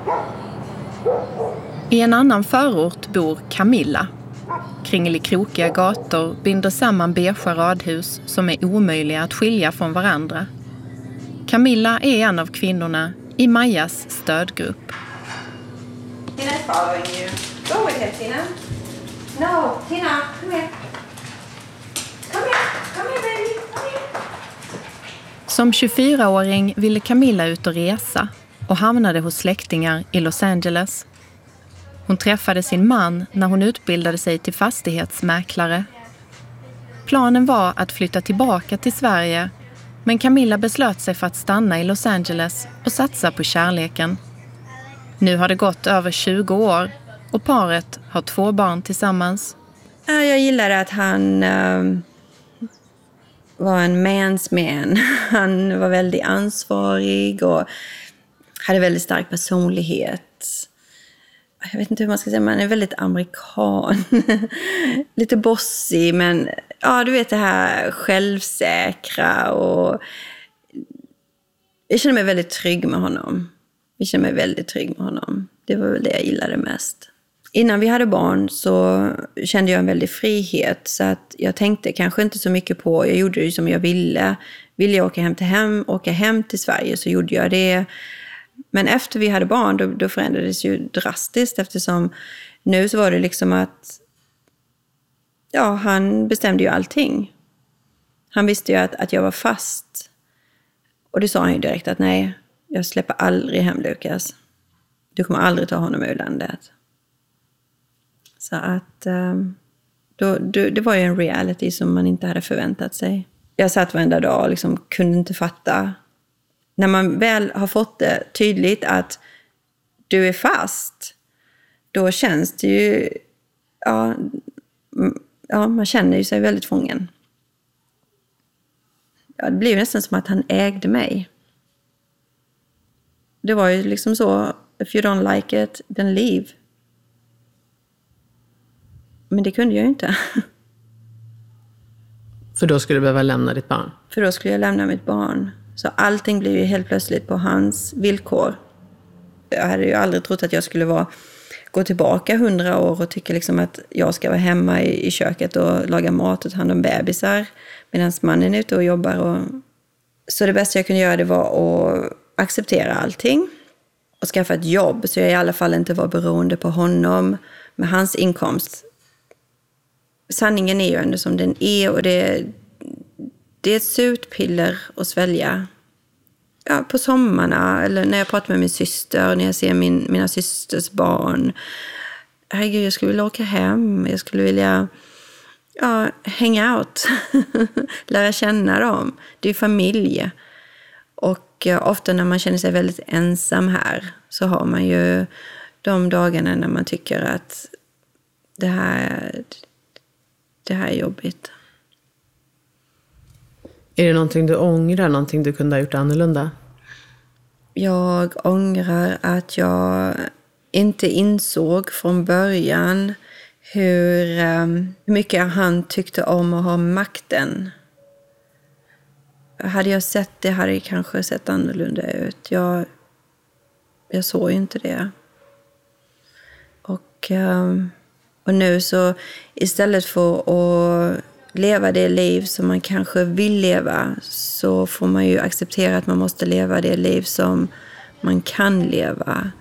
I en annan förort bor Camilla. Kringelikrokiga gator binder samman beige radhus som är omöjliga att skilja från varandra. Camilla är en av kvinnorna i Majas stödgrupp. Tina is following you. Go with him, Tina. No, Tina, come here. Come here, baby. Come here. Som 24-åring ville Camilla ut och resa och hamnade hos släktingar i Los Angeles. Hon träffade sin man när hon utbildade sig till fastighetsmäklare. Planen var att flytta tillbaka till Sverige, men Camilla beslöt sig för att stanna i Los Angeles och satsa på kärleken. Nu har det gått över 20 år och paret har 2 barn tillsammans. Jag gillade att han var en man's man. Han var väldigt ansvarig och hade väldigt stark personlighet. Jag vet inte hur man ska säga, men han är väldigt amerikan. Lite bossig, men ja, du vet det här självsäkra. Och jag känner mig väldigt trygg med honom. Det var väl det jag gillade mest. Innan vi hade barn så kände jag en väldig frihet. Så att jag tänkte kanske inte så mycket på, jag gjorde det som jag ville. Ville jag åka hem till Sverige så gjorde jag det. Men efter vi hade barn då förändrades ju drastiskt, eftersom nu så var det liksom att han bestämde ju allting. Han visste ju att jag var fast. Och det sa han ju direkt att nej, jag släpper aldrig hem Lukas. Du kommer aldrig ta honom ur landet. Så att det var ju en reality som man inte hade förväntat sig. Jag satt varenda dag och liksom kunde inte fatta. När man väl har fått det tydligt att du är fast, då känns det ju, man känner ju sig väldigt fången. Ja, det blev nästan som att han ägde mig. Det var ju liksom så, if you don't like it, then leave. Men det kunde jag ju inte. För då skulle du behöva lämna ditt barn? För då skulle jag lämna mitt barn. Så allting blev ju helt plötsligt på hans villkor. Jag hade ju aldrig trott att jag skulle gå tillbaka 100 år och tycka liksom att jag ska vara hemma i köket och laga mat och ta hand om bebisar medan mannen är ute och jobbar. Så det bästa jag kunde göra, det var att acceptera allting och skaffa ett jobb så jag i alla fall inte var beroende på honom med hans inkomst. Sanningen är ju ändå som den är, och det är ett surt piller att svälja. Ja, på sommarna eller när jag pratar med min syster, när jag ser mina systers barn. Herregud, jag skulle vilja åka hem. Jag skulle vilja hang out. Lära känna dem. Det är familj. Och ofta när man känner sig väldigt ensam här så har man ju de dagarna när man tycker att det här är jobbigt. Är det någonting du ångrar? Någonting du kunde ha gjort annorlunda? Jag ångrar att jag inte insåg från början hur mycket han tyckte om att ha makten. Hade jag sett det hade det kanske sett annorlunda ut. Jag såg ju inte det. Och nu så istället för att leva det liv som man kanske vill leva så får man ju acceptera att man måste leva det liv som man kan leva.